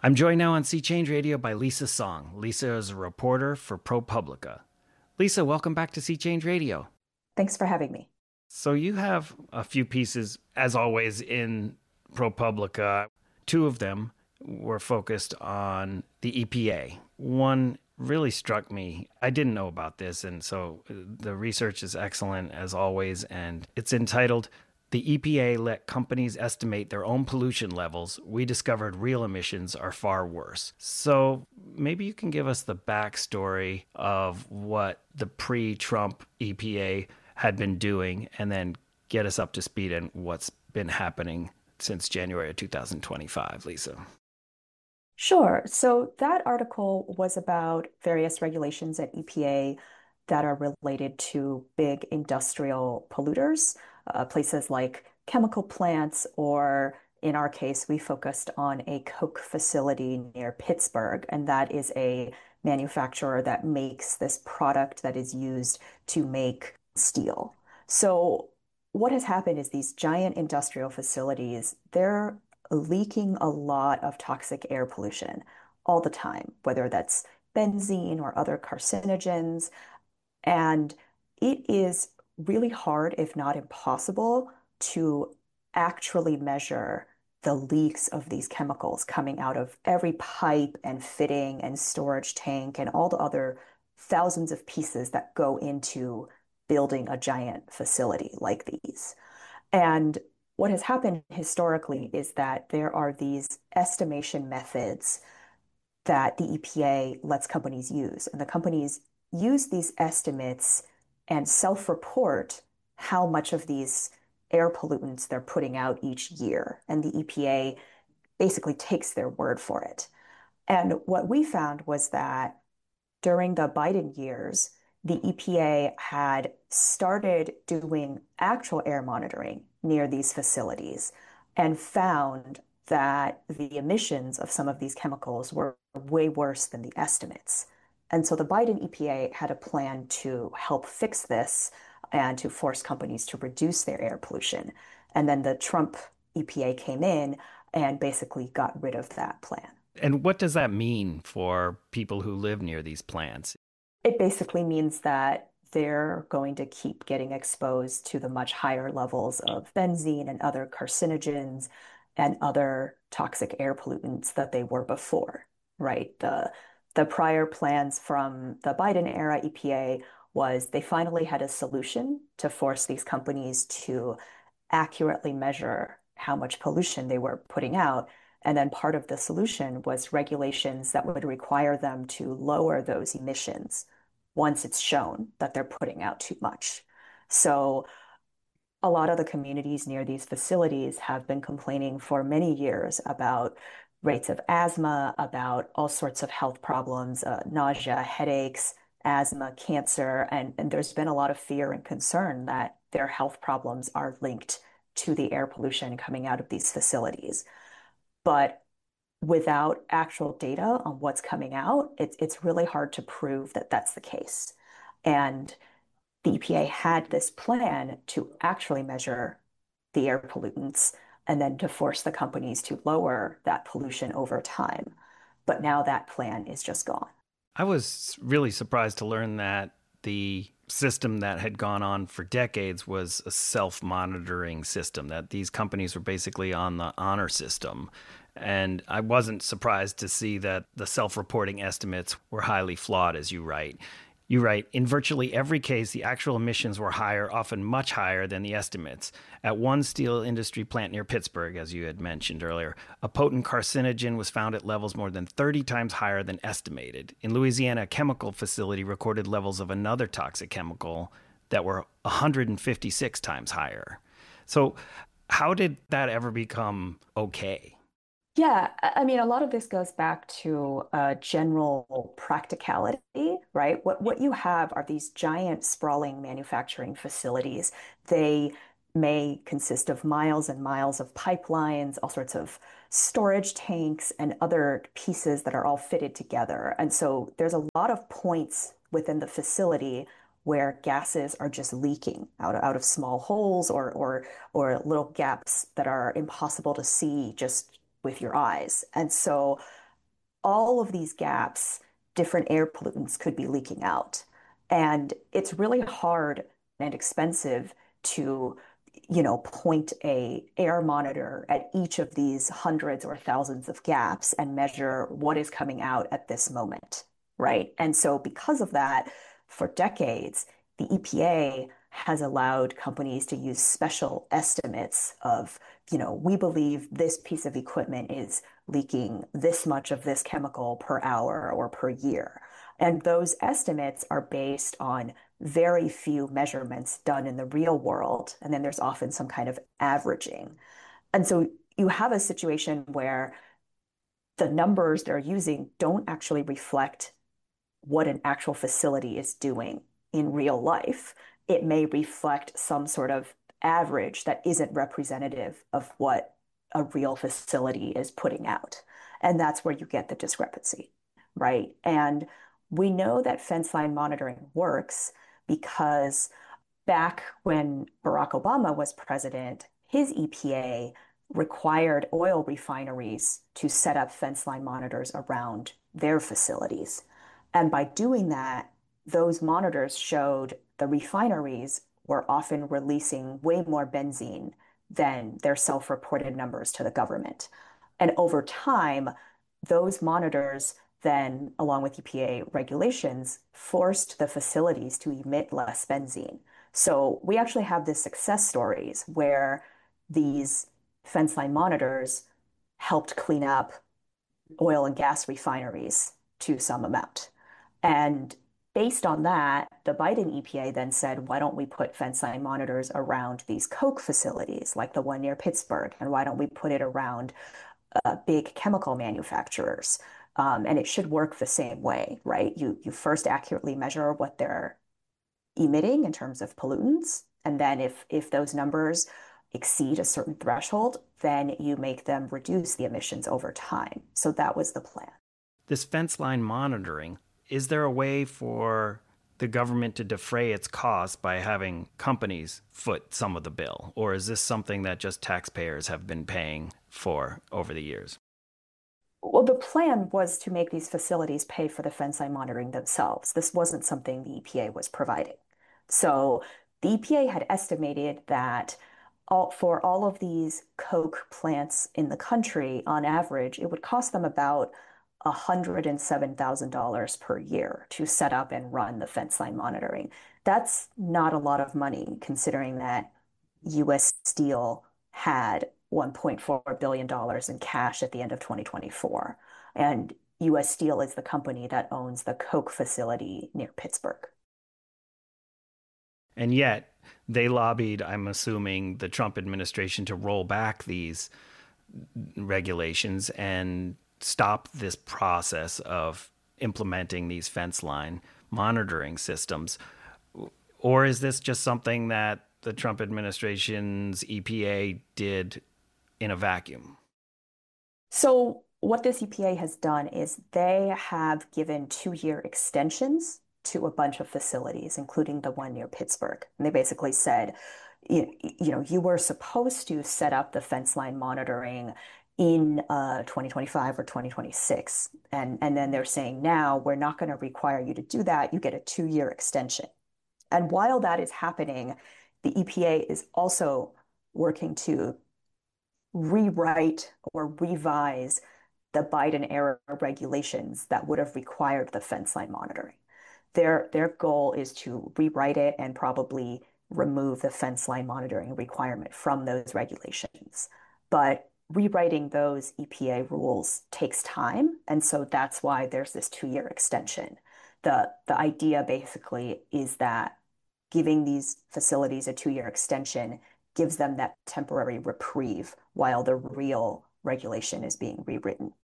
I'm joined now on Sea Change Radio by Lisa Song. Lisa is a reporter for ProPublica. Lisa, welcome back to Sea Change Radio. Thanks for having me. So you have a few pieces, as always, in ProPublica. Two of them were focused on the EPA. One really struck me. I didn't know about this, and so the research is excellent, as always, and it's entitled "The EPA Let Companies Estimate Their Own Pollution Levels. We Discovered Real Emissions Are Far Worse." So maybe you can give us the backstory of what the pre-Trump EPA had been doing and then get us up to speed on what's been happening since January of 2025, Lisa. Sure. So that article was about various regulations at EPA that are related to big industrial polluters, places like chemical plants, or in our case, we focused on a Coke facility near Pittsburgh, and that is a manufacturer that makes this product that is used to make steel. So what has happened is these giant industrial facilities, they're leaking a lot of toxic air pollution all the time, whether that's benzene or other carcinogens. And it is really hard, if not impossible, to actually measure the leaks of these chemicals coming out of every pipe and fitting and storage tank and all the other thousands of pieces that go into building a giant facility like these. And what has happened historically is that there are these estimation methods that the EPA lets companies use. And the companies use these estimates and self-report how much of these air pollutants they're putting out each year. And the EPA basically takes their word for it. And what we found was that during the Biden years, the EPA had started doing actual air monitoring near these facilities and found that the emissions of some of these chemicals were way worse than the estimates. And so the Biden EPA had a plan to help fix this and to force companies to reduce their air pollution. And then the Trump EPA came in and basically got rid of that plan. And what does that mean for people who live near these plants? It basically means that they're going to keep getting exposed to the much higher levels of benzene and other carcinogens and other toxic air pollutants that they were before, right? The prior plans from the Biden era EPA was they finally had a solution to force these companies to accurately measure how much pollution they were putting out. And then part of the solution was regulations that would require them to lower those emissions once it's shown that they're putting out too much. So a lot of the communities near these facilities have been complaining for many years about rates of asthma, about all sorts of health problems, nausea, headaches, asthma, cancer, and there's been a lot of fear and concern that their health problems are linked to the air pollution coming out of these facilities. But without actual data on what's coming out, it's really hard to prove that that's the case. And the EPA had this plan to actually measure the air pollutants and then to force the companies to lower that pollution over time. But now that plan is just gone. I was really surprised to learn that the system that had gone on for decades was a self-monitoring system, that these companies were basically on the honor system. And I wasn't surprised to see that the self-reporting estimates were highly flawed, as you write. You write, in virtually every case, the actual emissions were higher, often much higher than the estimates. At one steel industry plant near Pittsburgh, as you had mentioned earlier, a potent carcinogen was found at levels more than 30 times higher than estimated. In Louisiana, a chemical facility recorded levels of another toxic chemical that were 156 times higher. So how did that ever become okay? Yeah, I mean, a lot of this goes back to general practicality, right? What you have are these giant sprawling manufacturing facilities. They may consist of miles and miles of pipelines, all sorts of storage tanks, and other pieces that are all fitted together. And so there's a lot of points within the facility where gases are just leaking out of small holes or little gaps that are impossible to see just with your eyes. And so all of these gaps, different air pollutants could be leaking out. And it's really hard and expensive to, point a air monitor at each of these hundreds or thousands of gaps and measure what is coming out at this moment, right? And so because of that, for decades, the EPA has allowed companies to use special estimates of, we believe this piece of equipment is leaking this much of this chemical per hour or per year. And those estimates are based on very few measurements done in the real world. And then there's often some kind of averaging. And so you have a situation where the numbers they're using don't actually reflect what an actual facility is doing in real life. It may reflect some sort of average that isn't representative of what a real facility is putting out. And that's where you get the discrepancy, right? And we know that fence line monitoring works because back when Barack Obama was president, his EPA required oil refineries to set up fence line monitors around their facilities. And by doing that, those monitors showed the refineries were often releasing way more benzene than their self-reported numbers to the government. And over time, those monitors then, along with EPA regulations, forced the facilities to emit less benzene. So we actually have this success stories where these fence line monitors helped clean up oil and gas refineries to some amount. And based on that, the Biden EPA then said, why don't we put fence line monitors around these Coke facilities, like the one near Pittsburgh? And why don't we put it around big chemical manufacturers? And it should work the same way, right? You first accurately measure what they're emitting in terms of pollutants. And then if those numbers exceed a certain threshold, then you make them reduce the emissions over time. So that was the plan. This fence line monitoring, is there a way for the government to defray its costs by having companies foot some of the bill? Or is this something that just taxpayers have been paying for over the years? Well, the plan was to make these facilities pay for the fence line monitoring themselves. This wasn't something the EPA was providing. So the EPA had estimated that for all of these Coke plants in the country, on average, it would cost them about $107,000 per year to set up and run the fence line monitoring. That's not a lot of money considering that US Steel had $1.4 billion in cash at the end of 2024. And US Steel is the company that owns the Coke facility near Pittsburgh. And yet, they lobbied, I'm assuming, the Trump administration to roll back these regulations and stop this process of implementing these fence line monitoring systems. Or is this just something that the Trump administration's EPA did in a vacuum? So what this EPA has done is they have given 2-year extensions to a bunch of facilities, including the one near Pittsburgh. And they basically said, you were supposed to set up the fence line monitoring in 2025 or 2026. And then they're saying now we're not going to require you to do that. You get a 2-year extension. And while that is happening, the EPA is also working to rewrite or revise the Biden era regulations that would have required the fence line monitoring. Their goal is to rewrite it and probably remove the fence line monitoring requirement from those regulations. But rewriting those EPA rules takes time. And so that's why there's this 2-year extension. The idea basically is that giving these facilities a 2-year extension gives them that temporary reprieve while the real regulation is being rewritten.